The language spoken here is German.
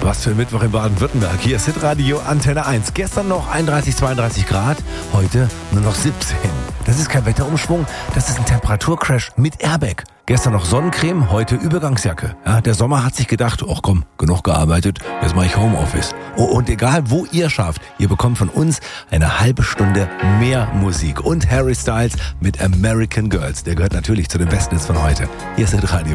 Was für ein Mittwoch in Baden-Württemberg. Hier ist Hitradio Antenne 1. Gestern noch 31, 32 Grad, heute nur noch 17. Das ist kein Wetterumschwung, das ist ein Temperaturcrash mit Airbag. Gestern noch Sonnencreme, heute Übergangsjacke. Ja, der Sommer hat sich gedacht, ach komm, genug gearbeitet, jetzt mache ich Homeoffice. Oh, und egal wo ihr schafft, ihr bekommt von uns eine halbe Stunde mehr Musik. Und Harry Styles mit American Girls. Der gehört natürlich zu den Besten von heute. Hier ist Hitradio.